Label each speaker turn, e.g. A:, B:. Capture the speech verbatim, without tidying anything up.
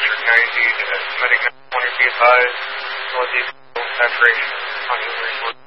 A: pressure ninety, uh, Medic nine twenty, be advised, northeast saturation on the resource.